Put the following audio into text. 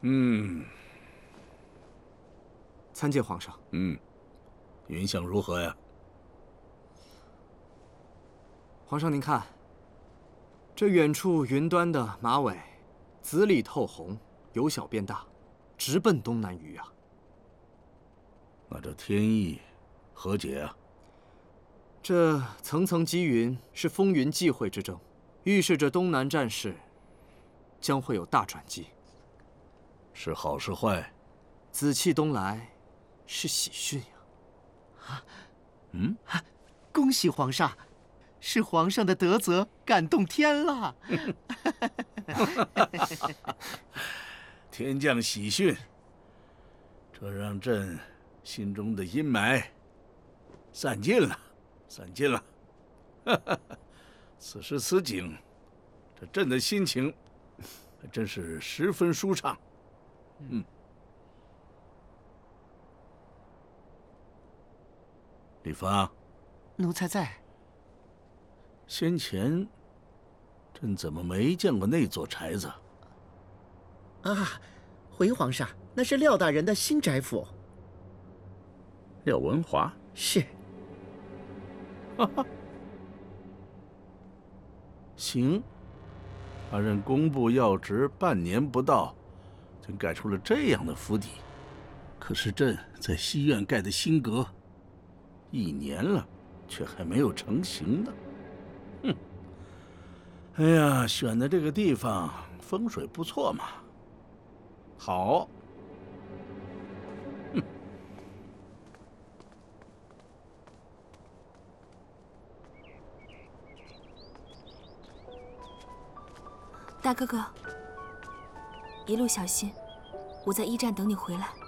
参见皇上。 云相如何呀？ 皇上您看，这远处云端的马尾，紫里透红，由小变大，直奔东南隅啊。 那这天意何解啊？ 这层层积云是风云际会之争，预示着东南战事将会有大转机。 是好是坏？ 紫气东来，是喜讯呀！ 恭喜皇上，是皇上的德泽感动天了。 天降喜讯，这让朕心中的阴霾散尽了，散尽了。此时此景，这朕的心情还真是十分舒畅。李芳， 奴才在。 先前朕怎么没见过那座宅子？ 啊，回皇上，那是廖大人的新宅府。 廖文华是。 行，他任工部要职半年不到，竟盖出了这样的府邸。可是朕在西院盖的新阁，1年了，却还没有成型呢。哎呀，选的这个地方风水不错嘛。好。 大哥哥，一路小心，我在驿站等你回来。